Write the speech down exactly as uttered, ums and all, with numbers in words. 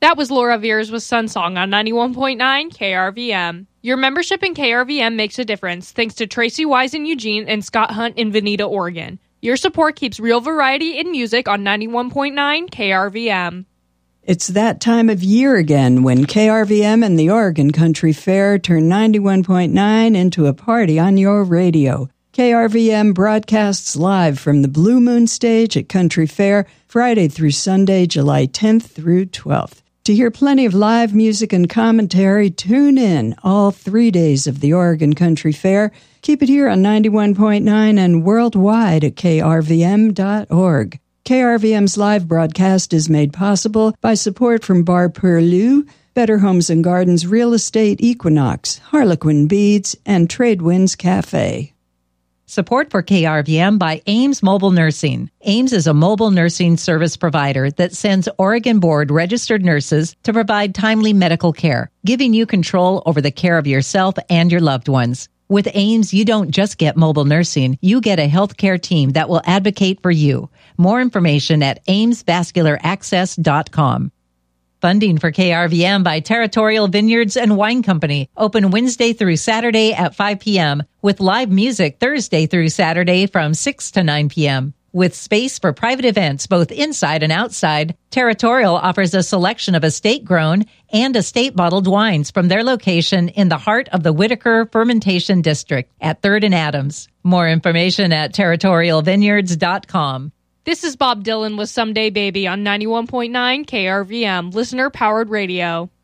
That was Laura Veers with Sunsong on ninety-one point nine K R V M. Your membership in K R V M makes a difference, thanks to Tracy Wise in Eugene and Scott Hunt in Veneta, Oregon. Your support keeps real variety in music on ninety-one point nine K R V M. It's that time of year again when K R V M and the Oregon Country Fair turn ninety-one point nine into a party on your radio. K R V M broadcasts live from the Blue Moon Stage at Country Fair Friday through Sunday, July tenth through twelfth. To hear plenty of live music and commentary, tune in all three days of the Oregon Country Fair. Keep it here on ninety-one point nine and worldwide at K R V M dot org. K R V M's live broadcast is made possible by support from Bar Perlu, Better Homes and Gardens Real Estate Equinox, Harlequin Beads, and Tradewinds Cafe. Support for K R V M by Ames Mobile Nursing. Ames is a mobile nursing service provider that sends Oregon Board registered nurses to provide timely medical care, giving you control over the care of yourself and your loved ones. With Ames, you don't just get mobile nursing, you get a healthcare team that will advocate for you. More information at ames vascular access dot com. Funding for K R V M by Territorial Vineyards and Wine Company. Open Wednesday through Saturday at five p.m. with live music Thursday through Saturday from six to nine p.m. With space for private events both inside and outside, Territorial offers a selection of estate-grown and estate-bottled wines from their location in the heart of the Whitaker Fermentation District at third and Adams. More information at territorial vineyards dot com. This is Bob Dylan with Someday Baby on ninety-one point nine K R V M, listener-powered radio.